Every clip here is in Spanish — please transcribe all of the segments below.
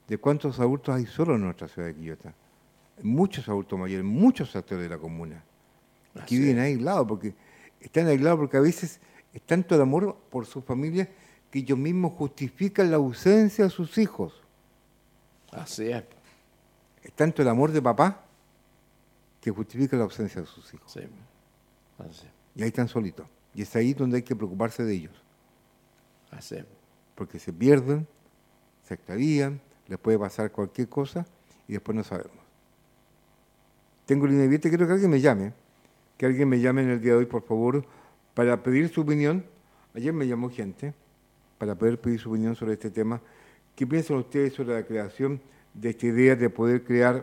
de cuántos adultos hay solo en nuestra ciudad de Quillota. Muchos adultos mayores, muchos sectores de la comuna, que viven aislados, porque están aislados porque a veces es tanto el amor por su familia que ellos mismos justifican la ausencia de sus hijos. Así es. Es tanto el amor de papá que justifica la ausencia de sus hijos. Sí. Así. Y ahí están solitos. Y es ahí donde hay que preocuparse de ellos. Así. Porque se pierden, se extravían, les puede pasar cualquier cosa y después no sabemos. Tengo línea abierta, quiero que alguien me llame. Que alguien me llame en el día de hoy, por favor, para pedir su opinión. Ayer me llamó gente para poder pedir su opinión sobre este tema. ¿Qué piensan ustedes sobre la creación de esta idea de poder crear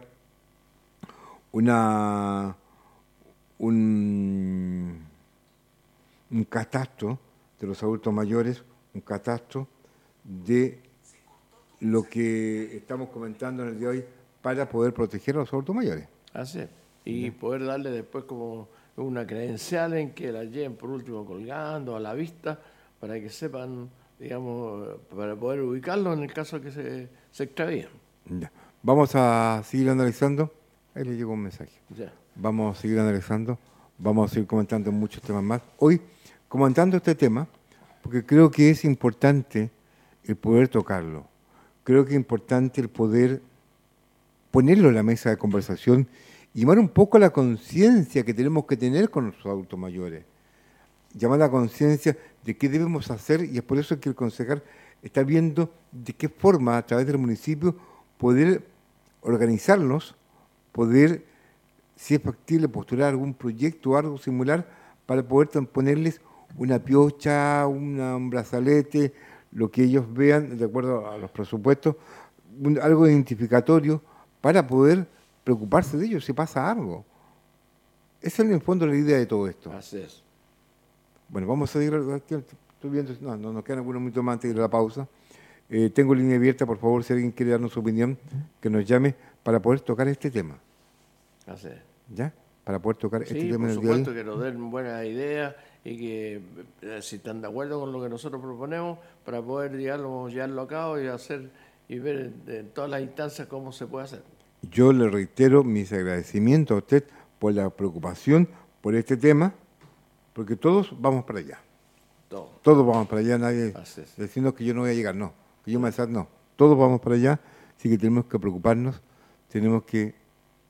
un catastro de los adultos mayores, un catastro de lo que estamos comentando en el día de hoy para poder proteger a los adultos mayores? Así es. Y poder darle después como una credencial en que la lleven por último colgando a la vista para que sepan, digamos, para poder ubicarlo en el caso que se extravíen. Ya. Vamos a seguir analizando. Ahí le llegó un mensaje. Ya. Vamos a seguir analizando, vamos a seguir comentando muchos temas más. Hoy, comentando este tema, porque creo que es importante el poder tocarlo. Creo que es importante el poder ponerlo en la mesa de conversación y llamar un poco a la conciencia que tenemos que tener con nuestros adultos mayores. Llamar a la conciencia de qué debemos hacer, y es por eso que el concejal está viendo de qué forma, a través del municipio, poder organizarnos, poder, si es factible, postular algún proyecto o algo similar para poder ponerles una piocha, un brazalete, lo que ellos vean, de acuerdo a los presupuestos, algo identificatorio para poder preocuparse de ellos si pasa algo. Esa es en el fondo la idea de todo esto. Así es. Bueno, vamos a seguir, estoy viendo, no, nos quedan algunos minutos más antes de la pausa. Tengo línea abierta, por favor, si alguien quiere darnos su opinión, que nos llame para poder tocar este tema. Así es. ¿Ya? Para poder tocar este tema en el por día de hoy. supuesto que nos den buenas ideas y que si están de acuerdo con lo que nosotros proponemos para poder llevarlo a cabo y hacer y ver en todas las instancias cómo se puede hacer. Yo le reitero mis agradecimientos a usted por la preocupación por este tema, porque todos vamos para allá. Todos vamos para allá, nadie diciendo que yo no voy a llegar, no, que yo me voy a hacer, no. Todos vamos para allá, así que tenemos que preocuparnos, tenemos que